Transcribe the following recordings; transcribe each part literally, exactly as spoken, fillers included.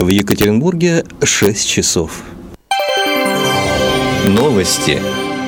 В Екатеринбурге шесть часов. Новости.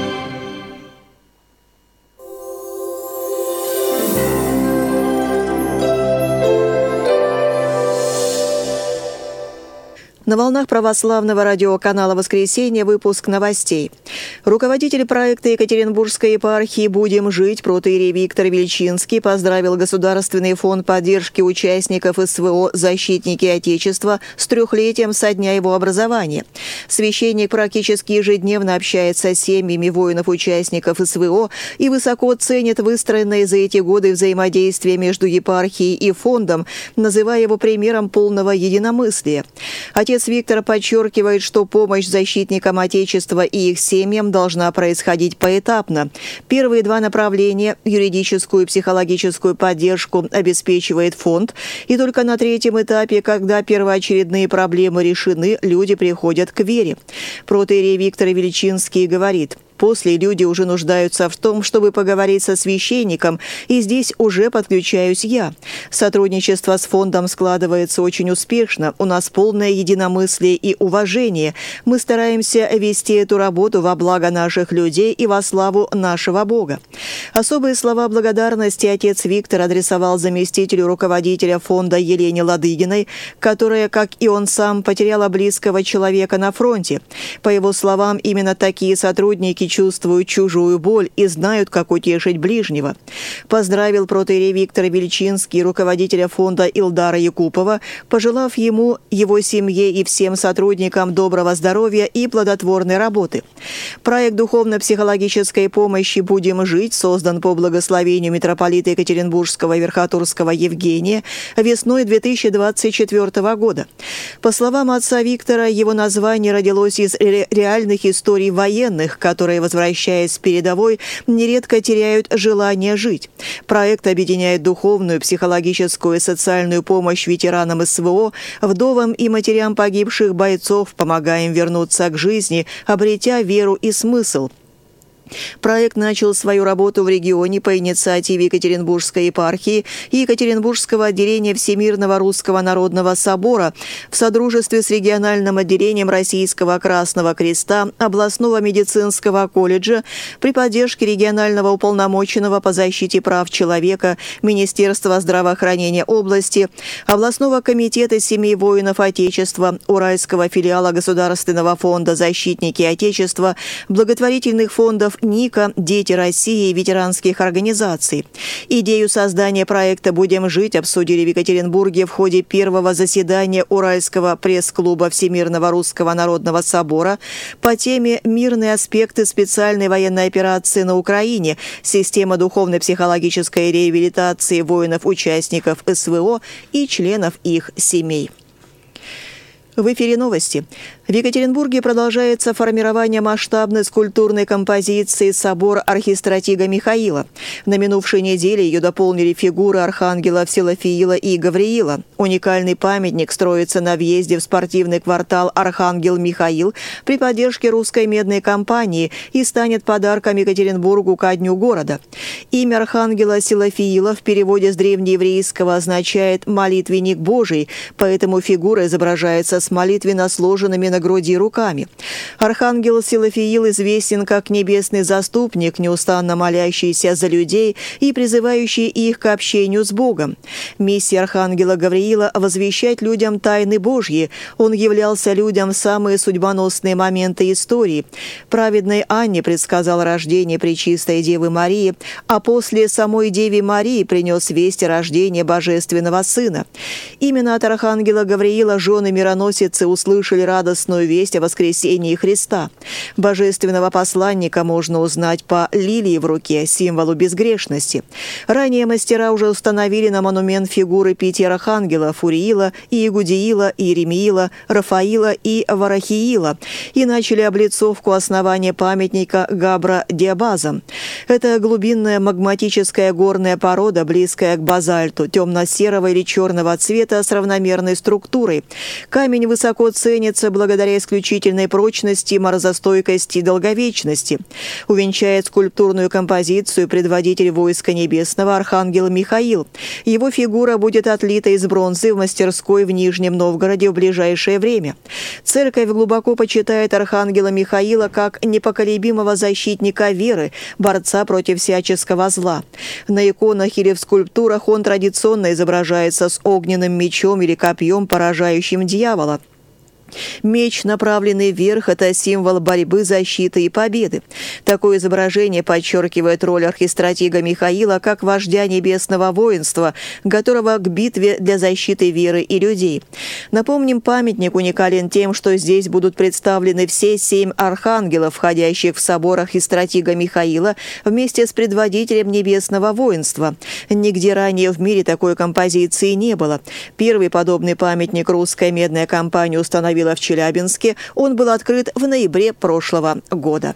На волнах православного радиоканала «Воскресенье» выпуск новостей. Руководитель проекта Екатеринбургской епархии «Будем жить» протоиерей Виктор Вельчинский поздравил Государственный фонд поддержки участников СВО «Защитники Отечества» с трехлетием со дня его образования. Священник практически ежедневно общается с семьями воинов-участников СВО и высоко ценит выстроенное за эти годы взаимодействие между епархией и фондом, называя его примером полного единомыслия. Отец Виктор подчеркивает, что помощь защитникам Отечества и их семьям должна происходить поэтапно. Первые два направления – юридическую и психологическую поддержку – обеспечивает фонд, и только на третьем этапе, когда первоочередные проблемы решены, люди приходят к вере. Протоиерей Виктор Вельчинский говорит: после люди уже нуждаются в том, чтобы поговорить со священником, и здесь уже подключаюсь я. Сотрудничество с фондом складывается очень успешно, у нас полное единомыслие и уважение. Мы стараемся вести эту работу во благо наших людей и во славу нашего Бога. Особые слова благодарности отец Виктор адресовал заместителю руководителя фонда Елене Ладыгиной, которая, как и он сам, потеряла близкого человека на фронте. По его словам, именно такие сотрудники чувствуют чужую боль и знают, как утешить ближнего. Поздравил протоиерей Виктор Вельчинский руководителя фонда Илдара Якупова, пожелав ему, его семье и всем сотрудникам доброго здоровья и плодотворной работы. Проект духовно-психологической помощи «Будем жить» создан по благословению митрополита Екатеринбургского и Верхотурского Евгения весной две тысячи двадцать четвёртого года. По словам отца Виктора, его название родилось из ре- реальных историй военных, которые, возвращаясь с передовой, нередко теряют желание жить. Проект объединяет духовную, психологическую и социальную помощь ветеранам СВО, вдовам и матерям погибших бойцов, помогая им вернуться к жизни, обретя веру и смысл. Проект начал свою работу в регионе по инициативе Екатеринбургской епархии и Екатеринбургского отделения Всемирного Русского Народного Собора в содружестве с региональным отделением Российского Красного Креста, областного медицинского колледжа при поддержке регионального уполномоченного по защите прав человека Министерства здравоохранения области, областного комитета семей воинов Отечества, Уральского филиала Государственного фонда «Защитники Отечества», благотворительных фондов НИКа, «Дети России» и ветеранских организаций. Идею создания проекта «Будем жить» обсудили в Екатеринбурге в ходе первого заседания Уральского пресс-клуба Всемирного Русского Народного Собора по теме «Мирные аспекты специальной военной операции на Украине. Система духовно-психологической реабилитации воинов-участников СВО и членов их семей». В эфире новости. В Екатеринбурге продолжается формирование масштабной скульптурной композиции «Собор архистратига Михаила». На минувшей неделе ее дополнили фигуры архангелов Силафиила и Гавриила. Уникальный памятник строится на въезде в спортивный квартал «Архангел Михаил» при поддержке русской медной компании и станет подарком Екатеринбургу ко дню города. Имя архангела Силафиила в переводе с древнееврейского означает «молитвенник Божий», поэтому фигура изображается с молитвенно сложенными на груди руками. Архангел Силафиил известен как небесный заступник, неустанно молящийся за людей и призывающий их к общению с Богом. Миссия архангела Гавриила – возвещать людям тайны Божьи. Он являлся людям в самые судьбоносные моменты истории. Праведной Анне предсказал рождение Пречистой Девы Марии, а после самой Деве Марии принес весть о рождении Божественного Сына. Именно от архангела Гавриила жены мироносицы услышали радостную весть о воскресении Христа. Божественного посланника можно узнать по лилии в руке, символу безгрешности. Ранее мастера уже установили на монумент фигуры пяти архангелов – Уриила, Иегудиила, Иеремиила, Рафаила и Варахиила и начали облицовку основания памятника Габра-Диабазом. Это глубинная магматическая горная порода, близкая к базальту, темно-серого или черного цвета с равномерной структурой. Камень высоко ценится благодаря благодаря исключительной прочности, морозостойкости и долговечности. Увенчает скульптурную композицию предводитель войска небесного архангел Михаил. Его фигура будет отлита из бронзы в мастерской в Нижнем Новгороде в ближайшее время. Церковь глубоко почитает архангела Михаила как непоколебимого защитника веры, борца против всяческого зла. На иконах или в скульптурах он традиционно изображается с огненным мечом или копьем, поражающим дьявола. Меч, направленный вверх, – это символ борьбы, защиты и победы. Такое изображение подчеркивает роль архистратига Михаила как вождя небесного воинства, готового к битве для защиты веры и людей. Напомним, памятник уникален тем, что здесь будут представлены все семь архангелов, входящих в собор архистратига Михаила, вместе с предводителем небесного воинства. Нигде ранее в мире такой композиции не было. Первый подобный памятник русская медная компания установила в Челябинске. Он был открыт в ноябре прошлого года.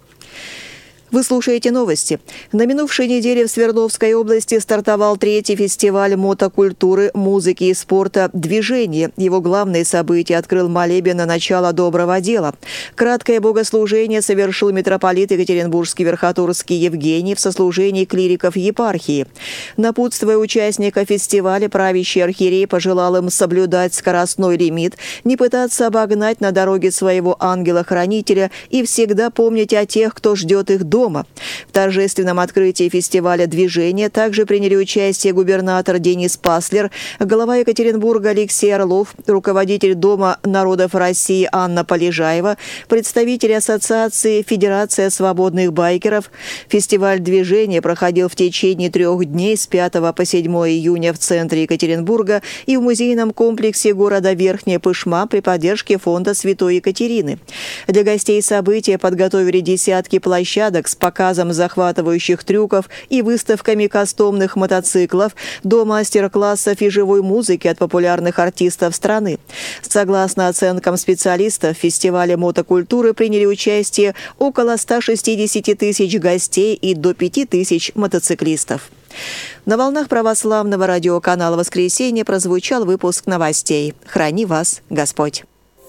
Вы слушаете новости. На минувшей неделе в Свердловской области стартовал третий фестиваль мотокультуры, музыки и спорта «Движение». Его главные события открыл молебен на начало доброго дела. Краткое богослужение совершил митрополит Екатеринбургский Верхотурский Евгений в сослужении клириков епархии. Напутствуя участников фестиваля, правящий архиерей пожелал им соблюдать скоростной лимит, не пытаться обогнать на дороге своего ангела-хранителя и всегда помнить о тех, кто ждет их дома. В торжественном открытии фестиваля «Движение» также приняли участие губернатор Денис Паслер, глава Екатеринбурга Алексей Орлов, руководитель Дома народов России Анна Полежаева, представители Ассоциации «Федерация свободных байкеров». Фестиваль «Движение» проходил в течение трех дней с пятого по седьмое июня в центре Екатеринбурга и в музейном комплексе города Верхняя Пышма при поддержке фонда Святой Екатерины. Для гостей события подготовили десятки площадок с показом захватывающих трюков и выставками кастомных мотоциклов до мастер-классов и живой музыки от популярных артистов страны. Согласно оценкам специалистов, в фестивале мотокультуры приняли участие около ста шестидесяти тысяч гостей и до пяти тысяч мотоциклистов. На волнах православного радиоканала «Воскресенье» прозвучал выпуск новостей. Храни вас Господь!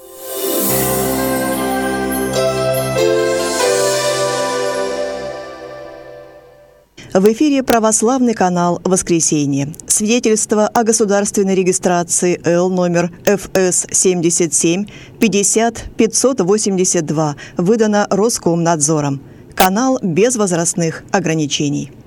В эфире православный канал «Воскресенье». Свидетельство о государственной регистрации Л номер Ф С семьдесят семь пятьдесят пятьсот восемьдесят два выдано Роскомнадзором. Канал без возрастных ограничений.